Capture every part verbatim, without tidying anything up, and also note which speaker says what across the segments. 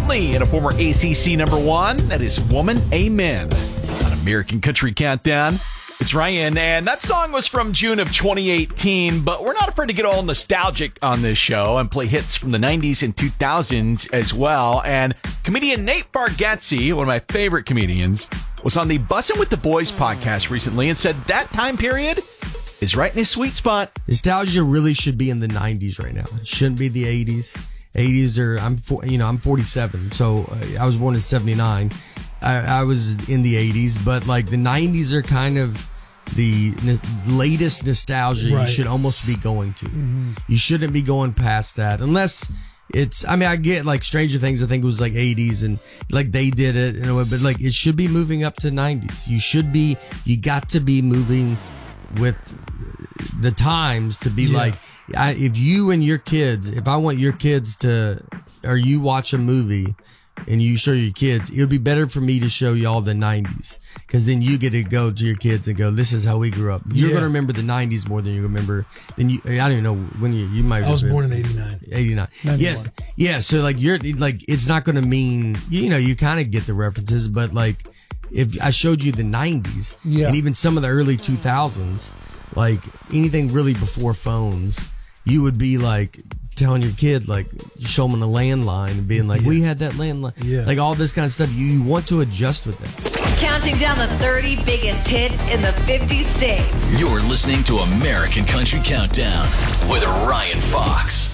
Speaker 1: recently and a former A C C number one. That is Woman Amen on American Country Countdown. It's Ryan, and that song was from June of twenty eighteen, but we're not afraid to get all nostalgic on this show and play hits from the nineties and two thousands as well. And comedian Nate Bargatze, one of my favorite comedians, was on the Bussin' with the Boys podcast recently and said that time period is right in his sweet spot.
Speaker 2: Nostalgia really should be in the nineties right now. It shouldn't be the eighties. eighties are, I'm, you know, I'm forty-seven, so I was born in seventy-nine. I, I was in the eighties, but like the nineties are kind of the n- latest nostalgia right. You should almost be going to. Mm-hmm. You shouldn't be going past that unless it's, I mean, I get like Stranger Things, I think it was like eighties and like they did it, in a way, but like it should be moving up to nineties. You should be, you got to be moving with the times to be yeah. like, I, if you and your kids, if I want your kids to, or you watch a movie and you show your kids, it would be better for me to show y'all the nineties, because then you get to go to your kids and go, this is how we grew up. You're yeah. going to remember the nineties more than you remember. Then you, I don't even know when you, you might.
Speaker 3: I was born in eighty-nine.
Speaker 2: eighty-nine. Yes. Yeah. So like you're like, it's not going to mean, you know, you kind of get the references, but like if I showed you the nineties yeah. and even some of the early two thousands, like anything really before phones, you would be like telling your kid, like, you show them on a landline and being like, yeah. we had that landline. Yeah. Like all this kind of stuff. You, you want to adjust with that.
Speaker 4: Counting down the thirty biggest hits in the fifty states.
Speaker 5: You're listening to American Country Countdown with Ryan Fox.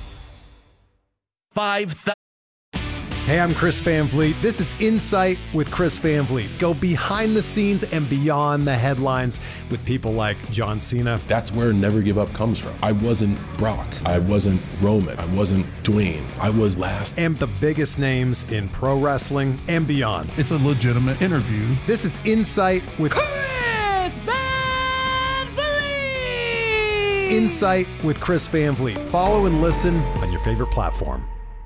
Speaker 1: Five thousand.
Speaker 6: Hey, I'm Chris Van Vliet. This is Insight with Chris Van Vliet. Go behind the scenes and beyond the headlines with people like John Cena.
Speaker 7: That's where Never Give Up comes from. I wasn't Brock. I wasn't Roman. I wasn't Dwayne. I was last.
Speaker 6: And the biggest names in pro wrestling and beyond.
Speaker 8: It's a legitimate interview.
Speaker 6: This is Insight with
Speaker 9: Chris Van Vliet.
Speaker 6: Insight with Chris Van Vliet. Follow and listen on your favorite platform.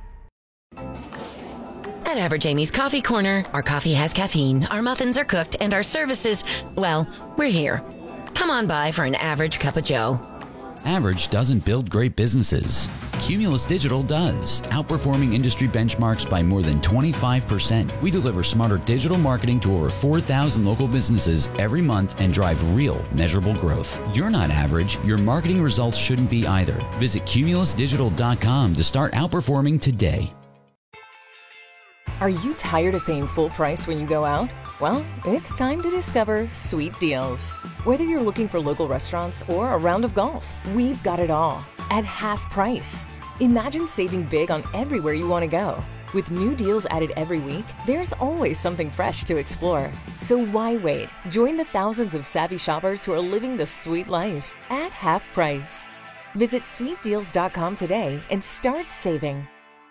Speaker 4: At Average Amy's Coffee Corner, our coffee has caffeine, our muffins are cooked, and our services, well, we're here. Come on by for an average cup of joe.
Speaker 10: Average doesn't build great businesses. Cumulus Digital does, outperforming industry benchmarks by more than twenty-five percent. We deliver smarter digital marketing to over four thousand local businesses every month and drive real, measurable growth. You're not average. Your marketing results shouldn't be either. Visit cumulus digital dot com to start outperforming today.
Speaker 11: Are you tired of paying full price when you go out? Well, it's time to discover Sweet Deals. Whether you're looking for local restaurants or a round of golf, we've got it all at half price. Imagine saving big on everywhere you want to go. With new deals added every week, there's always something fresh to explore. So why wait? Join the thousands of savvy shoppers who are living the sweet life at half price. Visit sweet deals dot com today and start saving.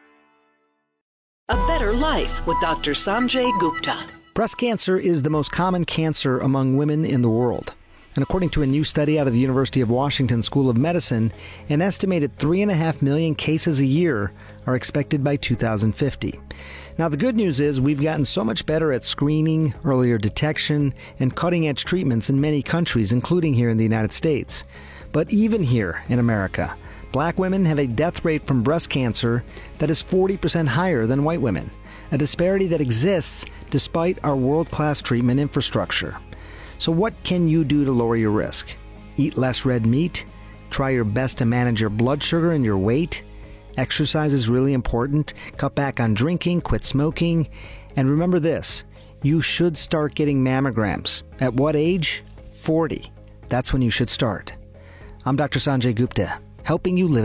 Speaker 12: A Better Life with Doctor Sanjay Gupta.
Speaker 13: Breast cancer is the most common cancer among women in the world. And according to a new study out of the University of Washington School of Medicine, an estimated three and a half million cases a year are expected by two thousand fifty. Now, the good news is we've gotten so much better at screening, earlier detection, and cutting-edge treatments in many countries, including here in the United States. But even here in America, Black women have a death rate from breast cancer that is forty percent higher than white women, a disparity that exists despite our world-class treatment infrastructure. So what can you do to lower your risk? Eat less red meat? Try your best to manage your blood sugar and your weight? Exercise is really important. Cut back on drinking, quit smoking. And remember this, you should start getting mammograms. At what age? forty. That's when you should start. I'm Doctor Sanjay Gupta, helping you live